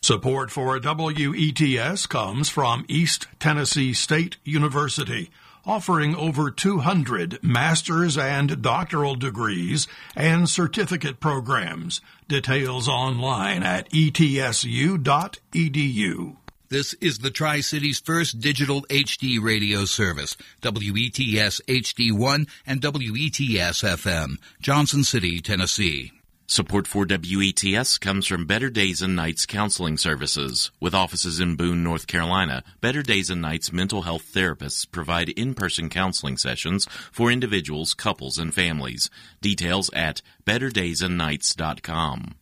Support for WETS comes from East Tennessee State University, offering over 200 master's and doctoral degrees and certificate programs. Details online at etsu.edu. This is the Tri-City's first digital HD radio service, WETS HD1 and WETS FM, Johnson City, Tennessee. Support for WETS comes from Better Days and Nights Counseling Services. With offices in Boone, North Carolina, Better Days and Nights mental health therapists provide in-person counseling sessions for individuals, couples, and families. Details at betterdaysandnights.com.